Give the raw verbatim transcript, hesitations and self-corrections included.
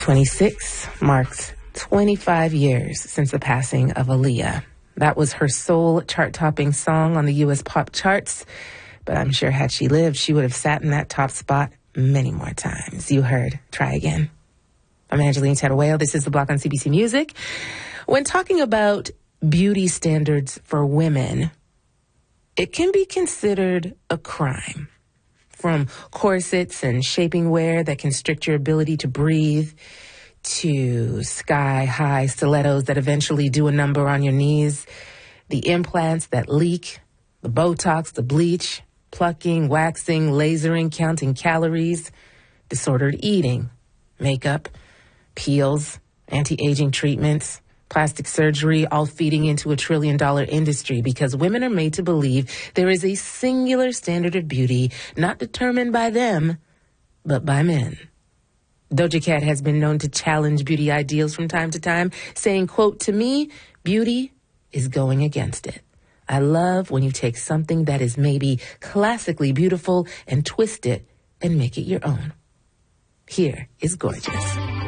twenty-six marks twenty-five years since the passing of Aaliyah. That was her sole chart-topping song on the U S pop charts, but I'm sure had she lived, she would have sat in that top spot many more times. You heard Try Again. I'm Angeline Tadaweo. This is The Block on C B C Music. When talking about beauty standards for women, it can be considered a crime. From corsets and shaping wear that constrict your ability to breathe, to sky-high stilettos that eventually do a number on your knees, the implants that leak, the Botox, the bleach, plucking, waxing, lasering, counting calories, disordered eating, makeup, peels, anti-aging treatments, plastic surgery, all feeding into a trillion dollar industry because women are made to believe there is a singular standard of beauty not determined by them, but by men. Doja Cat has been known to challenge beauty ideals from time to time, saying, quote, "To me, beauty is going against it. I love when you take something that is maybe classically beautiful and twist it and make it your own." Here is Gorgeous.